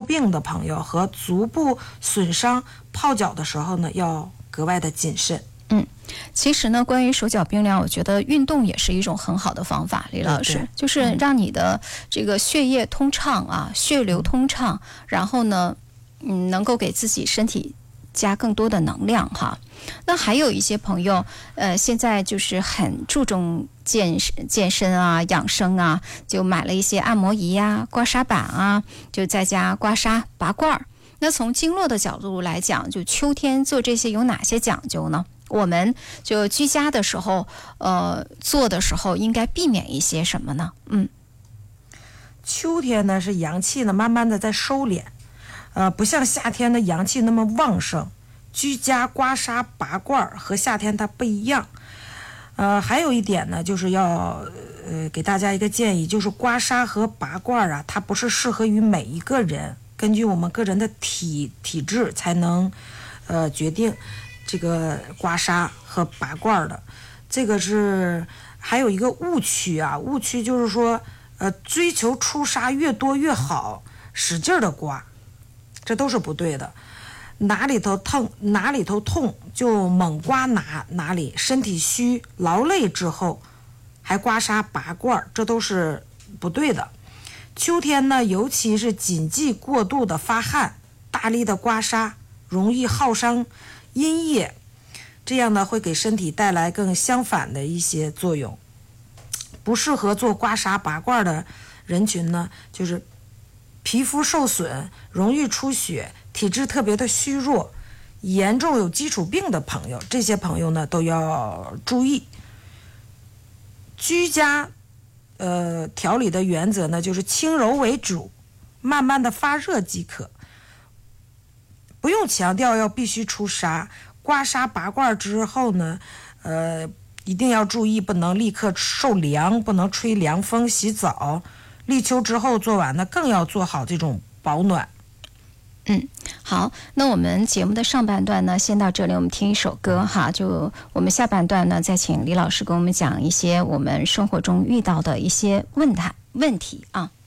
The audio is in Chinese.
病的朋友和足部损伤泡脚的时候呢，要格外的谨慎。 其实呢，关于手脚冰凉，我觉得运动也是一种很好的方法，李老师，就是让你的这个血液通畅啊，血流通畅，然后呢，能够给自己身体加更多的能量哈。那还有一些朋友，现在就是很注重健身啊、养生啊，就买了一些按摩仪啊、刮痧板啊，就在家刮痧、拔罐儿。那从经络的角度来讲，就秋天做这些有哪些讲究呢？我们就居家的时候，做的时候应该避免一些什么呢？ 秋天呢是阳气呢慢慢的在收敛，不像夏天的阳气那么旺盛。居家刮痧拔罐和夏天它不一样。还有一点呢，就是要给大家一个建议，就是刮痧和拔罐啊，它不是适合于每一个人，根据我们个人的体质才能决定这个刮痧和拔罐的。这个是还有一个误区啊，误区就是说追求出痧越多越好，使劲的刮，这都是不对的。哪里头疼哪里头痛就猛刮哪里，身体虚劳累之后还刮痧拔罐，这都是不对的。秋天呢，尤其是谨记过度的发汗，大力的刮痧容易耗伤阴液，这样呢会给身体带来更相反的一些作用。不适合做刮痧拔罐的人群呢，就是皮肤受损、容易出血、体质特别的虚弱、严重有基础病的朋友，这些朋友呢都要注意。居家调理的原则呢，就是轻柔为主，慢慢的发热即可，不用强调要必须出痧。刮痧拔罐之后呢，一定要注意不能立刻受凉，不能吹凉风洗澡。立秋之后做完呢，更要做好这种保暖。 好，那我们节目的上半段呢，先到这里，我们听一首歌哈。就我们下半段呢，再请李老师给我们讲一些我们生活中遇到的一些问题啊。